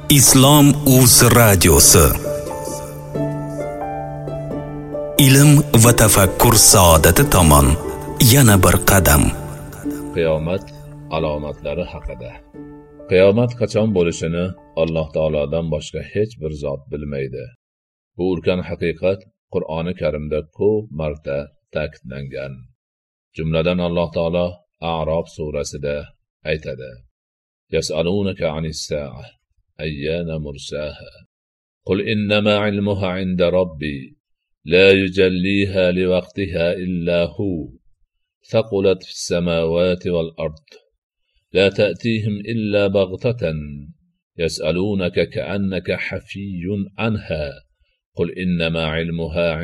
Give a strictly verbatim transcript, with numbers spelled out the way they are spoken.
Islom uz radiosi. Ilm va tafakkur saodati tomon yana bir qadam. Qiyomat alomatlari haqida. Qiyomat qachon bo'lishini Alloh taolodan boshqa hech bir zot bilmaydi. Bu ulkan haqiqat Qur'oni Karimda ko'p marta ta'kidlangan. Jumladan Alloh taolo A'rof surasida aytadi: Yas'alunaka 'anis-sa'ah ayyana mursaha qul innama 'ilmuha 'inda rabbi la yujalliha liwaqtiha illa hu thaqulat fis-samawati wal-ard la ta'tihim illa baghtatan yas'alunaka ka'annaka hafiyyun 'anha qul innama 'ilmuha